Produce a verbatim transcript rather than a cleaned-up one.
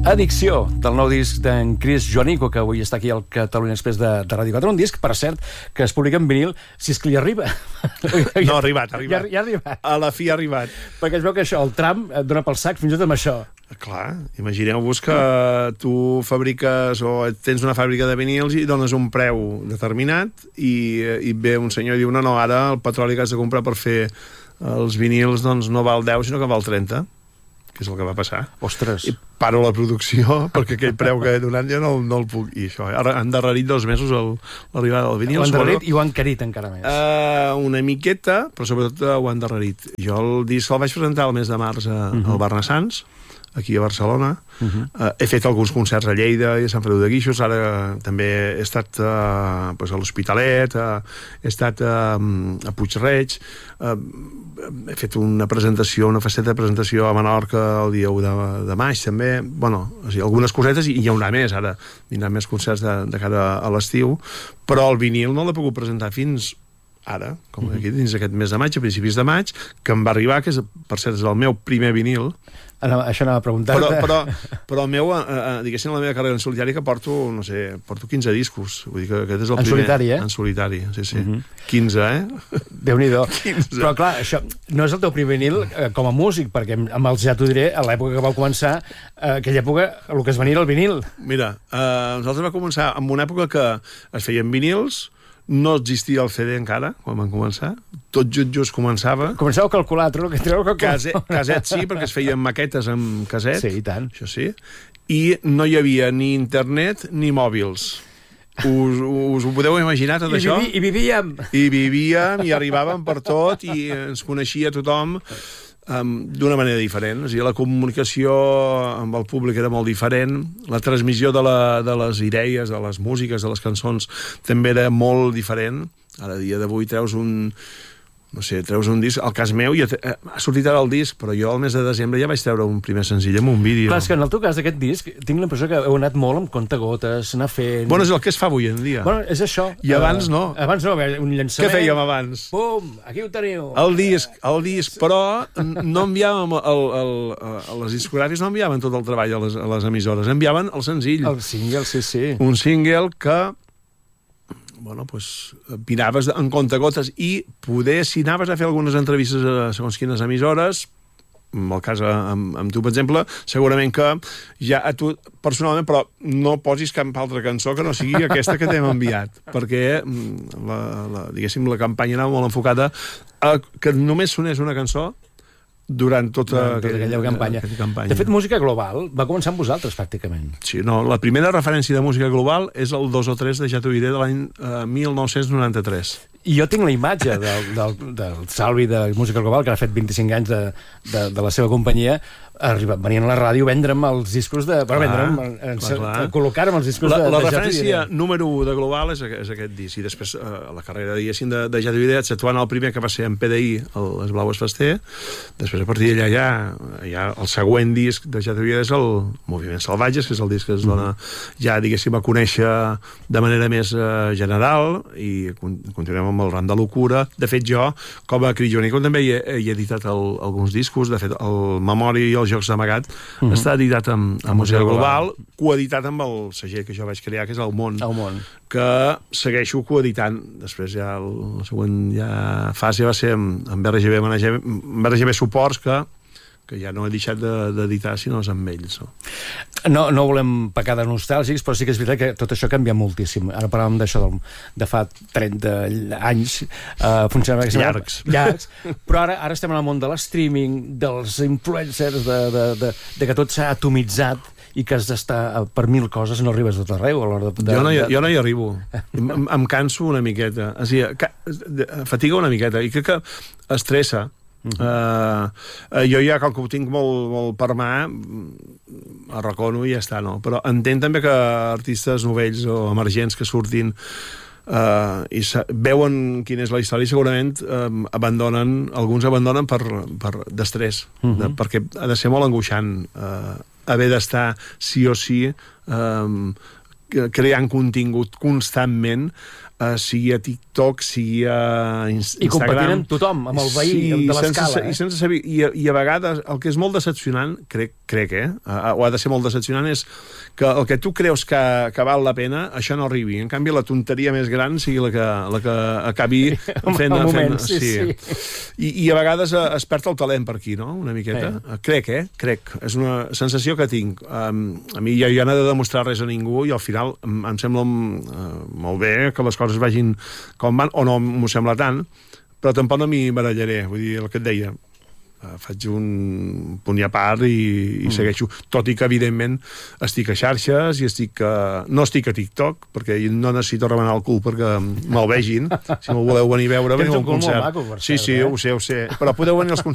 Addicció, del nou disc d'en Chris Joanico, que avui està aquí al Catalunya Express de, de Ràdio quatre. Un disc, per cert, que es publica en vinil, si és que li arriba. No, ha arribat, ha arribat. Ja, ja ha arribat. A la fi ha arribat. Perquè es veu que això, el tram et dona pel sac fins i tot amb això. Clar, imagineu-vos que tu fabriques o tens una fàbrica de vinils i dones un preu determinat i, i ve un senyor i diu no, no, ara el petroli que has de comprar per fer els vinils doncs no val deu, sinó que val trenta, que és el que va passar. Ostres. I paro la producció perquè aquell preu que he donat jo no, no el puc. I això, ara han endarrerit dos mesos l'arribada del vinil. Ho han endarrerit i ho han encarit encara més. Uh, una miqueta, però sobretot uh, ho han endarrerit. Jo el disc el vaig presentar el mes de març a, uh -huh. al Barnassans, aquí a Barcelona. Uh -huh. uh, he fet alguns concerts a Lleida i a Sant Feliu de Guíxols. Ara uh, també he estat uh, pues a l'Hospitalet, uh, he estat uh, a Puig-reig, uh, he fet una presentació, una faceta de presentació a Menorca el dia u de, de maig també. Bueno, o sigui, algunes cosetes, i hi haurà més ara, vindran més concerts de, de cara a l'estiu, però el vinil no l'he pogut presentar fins ara, com aquí dins aquest mes de maig, a principis de maig, que em va arribar, que és, per cert, és el meu primer vinil. Anava, això anava a preguntar-te. Però, però, però el meu, eh, diguéssim, la meva carrera en solitari, que porto, no sé, porto quinze discos. Vull dir que aquest és el en primer. solitari, eh? En solitari, sí, sí. Uh -huh. quinze, eh? Déu-n'hi-do. Però, clar, això no és el teu primer vinil eh, com a músic, perquè amb els Ja t'ho diré, a l'època que vau començar, eh, aquella època, el que es venia era el vinil. Mira, eh, nosaltres vam començar en una època que es feien vinils, no existia el C D encara, quan vam començar. Tot just, just començava. Començàveu a calcular, treu que treu que... Caset, caset sí, perquè es feien maquetes amb caset. Sí, i tant. Això sí. I no hi havia ni internet ni mòbils. Us, us ho podeu imaginar, tot I això? Vivi, I vivíem. I vivíem, i arribàvem per tot, i ens coneixia tothom um, d'una manera diferent. O sigui, la comunicació amb el públic era molt diferent, la transmissió de, la, de les idees, de les músiques, de les cançons, també era molt diferent. Ara, a dia d'avui, treus un... no sé, treus un disc, el cas meu ja ha sortit ara el disc, però jo al mes de desembre ja vaig treure un primer senzill amb un vídeo. Clar, és que en el teu cas d'aquest disc tinc la impressió que heu anat molt amb contagotes, anar fent... Bueno, és el que es fa avui en dia. Bueno, és això. I abans no. Uh, abans no, un llançament... Què fèiem abans? Pum, aquí ho teniu. El disc, el disc, però no enviàvem, el, el, el, les discogràfies no enviaven tot el treball a les, a les emissores, enviaven el senzill. El single, sí, sí. Un single que... bueno, pues, miraves en contagotes i poder, si anaves a fer algunes entrevistes a segons quines emissores, en el cas amb, amb tu, per exemple, segurament que ja a tu, personalment, però no posis cap altra cançó que no sigui aquesta que t'hem enviat, perquè la, la, diguéssim, la campanya anava molt enfocada a que només sonés una cançó durant tota, durant tota aquella campanya. campanya. De fet, música global va començar amb vosaltres, pràcticament. Sí, no, la primera referència de música global és el dos o tres de Ja t'ho diré de l'any eh, mil nou-cents noranta-tres. I jo tinc la imatge del, del, del Salvi de música global, que ha fet vint-i-cinc anys de, de, de la seva companyia, arriba, venien a la ràdio a vendre'm els discos de... Clar, vendre'm, a col·locar-me els discos la, de, la de Ja referència número u de global és, és aquest disc, i després eh, la carrera, diguéssim, de, de Ja t'ho diré, exceptuant el primer que va ser en P D I, el, Les Blaues Fester, després a partir d'allà ja, ja el següent disc de Ja t'ho diré és el Moviments Salvatges, que és el disc que es dona ja, diguéssim, a conèixer de manera més eh, general, i continuem amb el Ram de Locura. De fet, jo, com a Chris Joanico, també hi he, he editat el, alguns discos. De fet, el Memòria i els Jocs d'Amagat uh -huh. està editat amb, amb Música Global, coeditat amb el segell que jo vaig crear, que és el Món, el Món. que segueixo coeditant. Després ja el, la següent ja fase va ser amb, amb R G B, amb R G B Suports, que que ja no he deixat d'editar, de, sinó amb ells. No? no, no volem pecar de nostàlgics, però sí que és veritat que tot això canvia moltíssim. Ara parlàvem d'això de fa trenta anys, uh, funcionava... Llargs. Llargs, però ara, ara estem en el món de l'streaming, dels influencers, de, de, de, de que tot s'ha atomitzat i que has d'estar per mil coses, no arribes a tot arreu a l'hora de, de... Jo no hi, jo no hi arribo. em, em canso una miqueta. O sigui, fatiga una miqueta, i crec que estressa. Uh, uh, jo ja, com que ho tinc molt, molt per mà, arracono i ja està, no? Però entenc també que artistes novells o emergents que surtin uh, i veuen quina és la història i segurament uh, abandonen, alguns abandonen per, per d'estrès, uh -huh. de, perquè ha de ser molt angoixant uh, haver d'estar sí o sí uh, creant contingut constantment uh, sigui a TikTok, sigui a Instagram... I competint amb tothom, amb el veí sí, de l'escala. Eh? I sense saber... I, I a vegades el que és molt decepcionant, crec, crec eh? Uh, o ha de ser molt decepcionant, és que el que tu creus que, que val la pena, això no arribi. En canvi, la tonteria més gran sigui la que, la que acabi fent... El moment, fent, sí, sí. sí. I, I a vegades es perd el talent per aquí, no?, una miqueta. Eh. Crec, eh? Crec. És una sensació que tinc. Um, a mi ja, ja no he de demostrar res a ningú i al final em, em sembla uh, molt bé que les coses vagin com van, o no m'ho sembla tant, però tampoc no m'hi barallaré. Vull dir, el que et deia, uh, faig un punt i a part i, i mm. segueixo. Tot i que, evidentment, estic a xarxes i estic a... no estic a TikTok, perquè no necessito remenar el cul perquè me'l vegin. Si me'l voleu venir a veure, veniu a un concert. Maco, per sí, cert, sí, eh? ho sé, ho sé. Però podeu venir als concerts